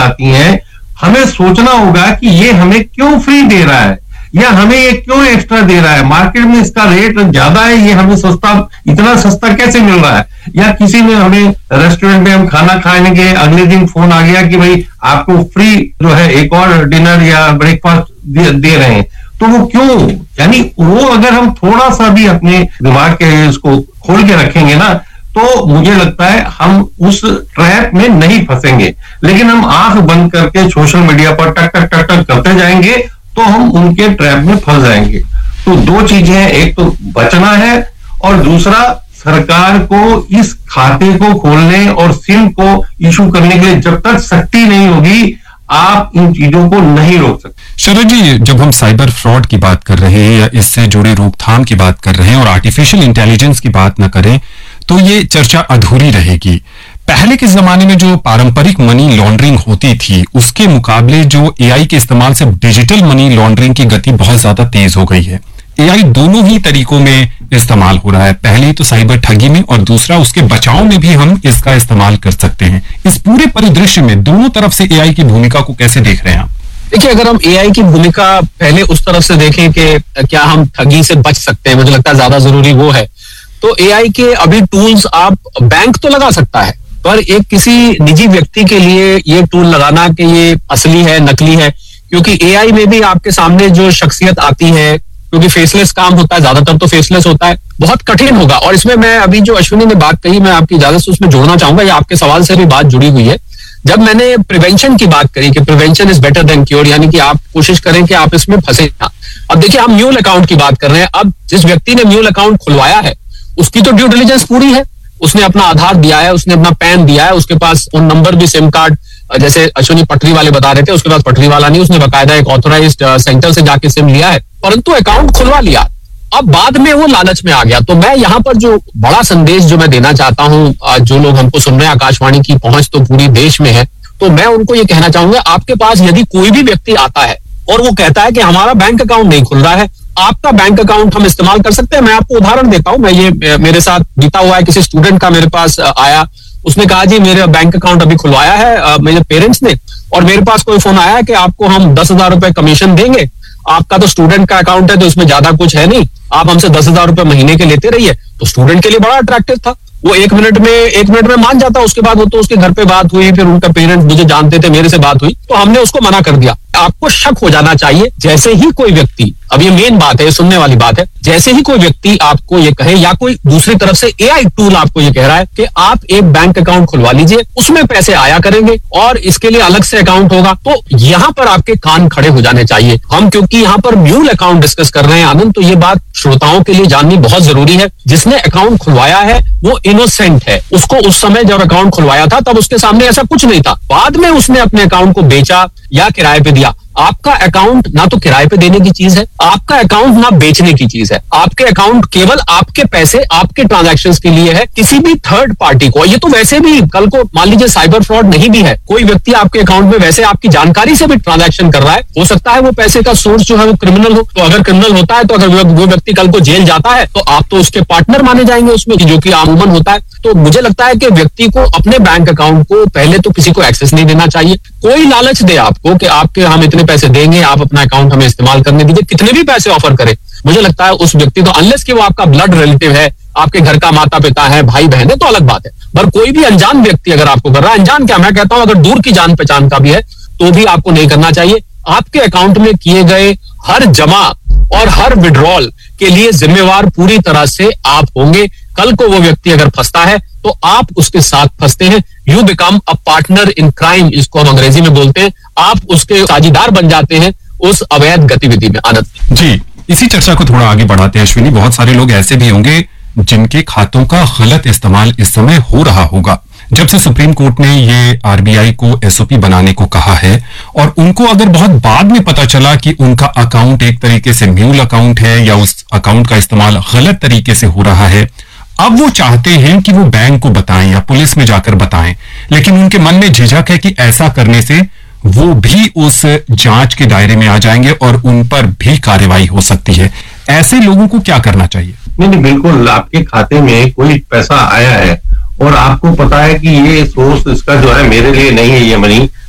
आती हैं, हमें सोचना होगा कि ये हमें क्यों फ्री दे रहा है या हमें ये क्यों एक्स्ट्रा दे रहा है, मार्केट में इसका रेट ज्यादा है, ये हमें सस्ता, इतना सस्ता कैसे मिल रहा है। या किसी ने हमें रेस्टोरेंट में हम खाना खाने गए, अगले दिन फोन आ गया कि भाई आपको फ्री जो है एक और डिनर या ब्रेकफास्ट दे रहे हैं, तो वो क्यों, यानी वो अगर हम थोड़ा सा भी अपने दिमाग के इसको खोल के रखेंगे ना, तो मुझे लगता है हम उस ट्रैप में नहीं फंसेंगे। लेकिन हम आंख बंद करके सोशल मीडिया पर टक टक टक टक करते जाएंगे तो हम उनके ट्रैप में फंस जाएंगे। तो दो चीजें हैं, एक तो बचना है और दूसरा सरकार को इस खाते को खोलने और सिम को इशू करने के लिए जब तक सख्ती नहीं होगी, आप इन चीजों को नहीं रोक सकते। शरद जी, जब हम साइबर फ्रॉड की बात कर रहे हैं या इससे जुड़े रोकथाम की बात कर रहे हैं और आर्टिफिशियल इंटेलिजेंस की बात न करें तो ये चर्चा अधूरी रहेगी। पहले के जमाने में जो पारंपरिक मनी लॉन्ड्रिंग होती थी उसके मुकाबले जो एआई के इस्तेमाल से डिजिटल मनी लॉन्ड्रिंग की गति बहुत ज्यादा तेज हो गई है। एआई दोनों ही तरीकों में इस्तेमाल हो रहा है, पहले तो साइबर ठगी में और दूसरा उसके बचाव में भी हम इसका इस्तेमाल कर सकते हैं। इस पूरे परिदृश्य में दोनों तरफ से एआई की भूमिका को कैसे देख रहे हैं आप? देखिए, अगर हम एआई की भूमिका पहले उस तरफ से देखें कि क्या हम ठगी से बच सकते हैं, मुझे लगता है ज्यादा जरूरी वो है। तो एआई के अभी टूल्स आप बैंक तो लगा सकता है, पर एक किसी निजी व्यक्ति के लिए ये टूल लगाना कि ये असली है नकली है, क्योंकि एआई में भी आपके सामने जो शख्सियत आती है, क्योंकि फेसलेस काम होता है, ज्यादातर तो फेसलेस होता है, बहुत कठिन होगा। और इसमें मैं अभी जो अश्विनी ने बात कही, मैं आपकी इजाजत से उसमें जोड़ना चाहूंगा, ये आपके सवाल से भी बात जुड़ी हुई है। जब मैंने प्रिवेंशन की बात करी कि prevention is better than cure, यानी कि आप कोशिश करें कि आप इसमें फंसे ना। अब देखिए, हम म्यूल अकाउंट की बात कर रहे हैं। अब जिस व्यक्ति ने म्यूल अकाउंट खुलवाया है उसकी तो ड्यू डिलिजेंस पूरी है, उसने अपना आधार दिया है, उसने अपना पैन दिया है, उसके पास फोन नंबर भी, सिम कार्ड, जैसे अश्विनी पटरी वाले बता रहे थे, उसके पास पटरी वाला नहीं, उसने बकायदा एक ऑथोराइज्ड सेंटर से जाके सिम लिया है, परंतु अकाउंट खुलवा लिया। अब बाद में वो लालच में आ गया। तो मैं यहाँ पर जो बड़ा संदेश जो मैं देना चाहता हूँ, जो लोग हमको सुन रहे हैं, आकाशवाणी की पहुंच तो पूरी देश में है, तो मैं उनको ये कहना चाहूंगा, आपके पास यदि कोई भी व्यक्ति आता है और वो कहता है कि हमारा बैंक अकाउंट नहीं खुल रहा है, आपका बैंक अकाउंट हम इस्तेमाल कर सकते हैं। मैं आपको उदाहरण देता हूं, मैं ये मेरे साथ बीता हुआ है। किसी स्टूडेंट का मेरे पास आया, उसने कहा जी मेरा बैंक अकाउंट अभी खुलवाया है मेरे पेरेंट्स ने, और मेरे पास कोई फोन आया कि आपको हम 10,000 रुपए कमीशन देंगे, आपका तो स्टूडेंट का अकाउंट है तो इसमें ज्यादा कुछ है नहीं, आप हमसे 10,000 रुपए महीने के लेते रहिए। तो स्टूडेंट के लिए बड़ा अट्रैक्टिव था, वो एक मिनट में मान जाता। उसके बाद वो तो उसके घर पे बात हुई, फिर उनका पेरेंट्स मुझे जानते थे, मेरे से बात हुई, तो हमने उसको मना कर दिया। आपको शक हो जाना चाहिए, जैसे ही कोई व्यक्ति, अब ये मेन बात है, सुनने वाली बात है, जैसे ही कोई व्यक्ति आपको ये कहे या कोई दूसरी तरफ से एआई टूल आपको ये कह रहा है कि आप एक बैंक अकाउंट खुलवा लीजिए, उसमें पैसे आया करेंगे और इसके लिए अलग से अकाउंट होगा, तो यहाँ पर आपके कान खड़े हो जाने चाहिए। हम क्योंकि यहाँ पर म्यूल अकाउंट डिस्कस कर रहे हैं आनंद, तो ये बात श्रोताओं के लिए जाननी बहुत जरूरी है। जिसने अकाउंट खुलवाया है वो इनोसेंट है, उसको उस समय जब अकाउंट खुलवाया था तब उसके सामने ऐसा कुछ नहीं था, बाद में उसने अपने अकाउंट को बेचा या किराए पे दिया। आपका अकाउंट ना तो किराए पे देने की चीज है, आपका अकाउंट ना बेचने की चीज है। आपके अकाउंट केवल आपके पैसे, आपके ट्रांजैक्शंस के लिए है, किसी भी थर्ड पार्टी को। ये तो वैसे भी कल को मान लीजिए साइबर फ्रॉड नहीं भी है, कोई व्यक्ति आपके अकाउंट में वैसे आपकी जानकारी से भी ट्रांजैक्शन कर रहा है, हो सकता है वो पैसे का सोर्स जो है वो क्रिमिनल हो। तो अगर क्रिमिनल होता है तो अगर वो व्यक्ति कल को जेल जाता है तो आप तो उसके पार्टनर माने जाएंगे उसमें, जो कि आमूमन होता है। तो मुझे लगता है कि व्यक्ति को अपने बैंक अकाउंट को पहले तो किसी को एक्सेस नहीं देना चाहिए। कोई लालच दे आपको कि आपके हम इतने पैसे देंगे, आप अपना अकाउंट हमें इस्तेमाल करने दीजिए, कितने भी पैसे ऑफर करे, मुझे लगता है उस व्यक्ति तो, अनलेस कि वो आपका ब्लड रिलेटिव है, आपके घर का माता पिता है, भाई बहन है, तो अलग बात है। पर कोई भी अनजान व्यक्ति अगर आपको कर रहा है, अनजान क्या मैं कहता हूं, अगर दूर की जान पहचान का भी है तो भी आपको नहीं करना चाहिए। आपके अकाउंट में किए गए हर जमा और हर विड्रॉल के लिए जिम्मेवार पूरी तरह से आप होंगे। कल को वो व्यक्ति अगर फंसता है तो आप उसके साथ फंसते हैं, you become a partner in crime, इसको हम अंग्रेजी में बोलते हैं, आप उसके साझीदार बन जाते हैं उस अवैध गतिविधि में। आनंद जी, इसी चर्चा को थोड़ा आगे बढ़ाते हैं अश्विनी। बहुत सारे लोग ऐसे भी होंगे जिनके खातों का गलत इस्तेमाल इस समय हो रहा होगा। जब से सुप्रीम कोर्ट ने ये आरबीआई को एसओपी बनाने को कहा है और उनको अगर बहुत बाद में पता चला कि उनका अकाउंट एक तरीके से म्यूल अकाउंट है या उस अकाउंट का इस्तेमाल गलत तरीके से हो रहा है, अब वो चाहते हैं कि वो बैंक को बताएं या पुलिस में जाकर बताएं, लेकिन उनके मन में झिझक है कि ऐसा करने से वो भी उस जांच के दायरे में आ जाएंगे और उन पर भी कार्रवाई हो सकती है। ऐसे लोगों को क्या करना चाहिए? नहीं, बिल्कुल, आपके खाते में कोई पैसा आया है और आपको पता है कि ये सोर्स इसका जो है मेरे लिए नहीं है ये मनी,